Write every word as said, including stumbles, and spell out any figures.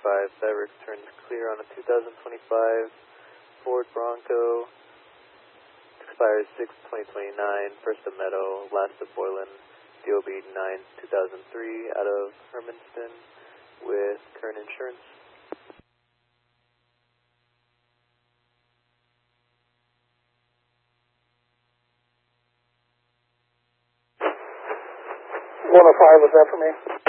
five, Cyberx turns clear on a two thousand twenty-five Ford Bronco. Expires six twenty twenty-nine, first of Meadow, last of Borland, D O B nine two thousand three, out of Hermanston with current insurance. one oh five, was that for me?